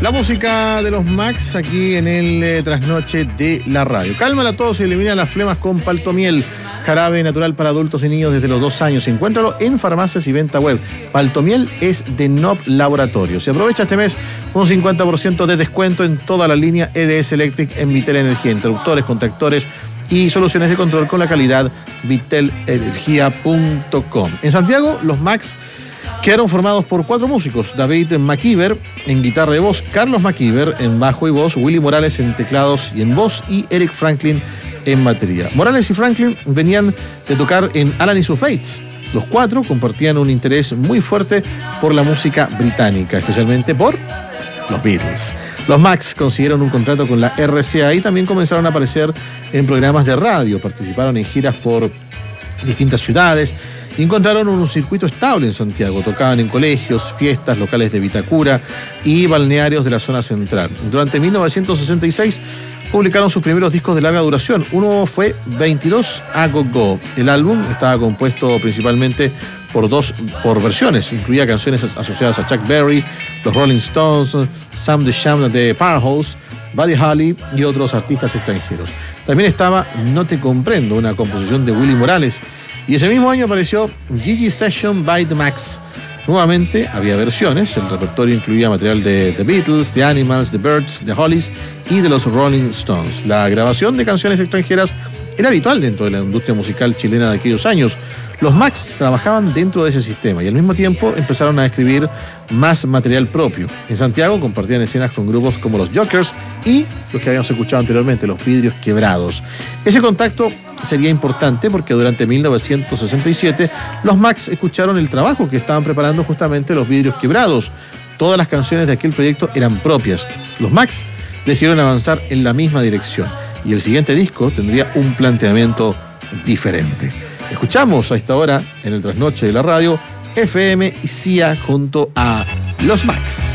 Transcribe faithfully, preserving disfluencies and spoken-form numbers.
La música de los Max aquí en el eh, trasnoche de la radio. Cálmala a todos y elimina las flemas con Paltomiel. Jarabe natural para adultos y niños desde los dos años. Encuéntralo en farmacias y venta web. Paltomiel es de N O P Laboratorios. Se aprovecha este mes un cincuenta por ciento de descuento en toda la línea E D S Electric en Vitel Energía. Interruptores, contactores y soluciones de control con la calidad vitel energía punto com. En Santiago, los Max quedaron formados por cuatro músicos: David McKeever en guitarra y voz, Carlos McKeever en bajo y voz, Willy Morales en teclados y en voz y Eric Franklin en batería. Morales y Franklin venían de tocar en Alan y sus Fates. Los cuatro compartían un interés muy fuerte por la música británica, especialmente por los Beatles. Los Max consiguieron un contrato con la R C A y también comenzaron a aparecer en programas de radio. Participaron en giras por distintas ciudades y encontraron un circuito estable en Santiago. Tocaban en colegios, fiestas, locales de Vitacura y balnearios de la zona central. Durante mil novecientos sesenta y seis publicaron sus primeros discos de larga duración. Uno fue veintidós A Go Go. El álbum estaba compuesto principalmente por dos por versiones. Incluía canciones asociadas a Chuck Berry, los Rolling Stones, Sam the Sham de Powerhouse, Buddy Holly y otros artistas extranjeros. También estaba No Te Comprendo, una composición de Willy Morales. Y ese mismo año apareció Gigi Session by The Max. Nuevamente había versiones. El repertorio incluía material de The Beatles, The Animals, The Byrds, The Hollies y de los Rolling Stones. La grabación de canciones extranjeras era habitual dentro de la industria musical chilena de aquellos años. Los Max trabajaban dentro de ese sistema y al mismo tiempo empezaron a escribir más material propio. En Santiago compartían escenas con grupos como los Jokers y los que habíamos escuchado anteriormente, los Vidrios Quebrados. Ese contacto sería importante porque durante mil novecientos sesenta y siete los Max escucharon el trabajo que estaban preparando justamente los Vidrios Quebrados. Todas las canciones de aquel proyecto eran propias. Los Max decidieron avanzar en la misma dirección y el siguiente disco tendría un planteamiento diferente. Escuchamos a esta hora en el trasnoche de la radio F M y C I A junto a los Max.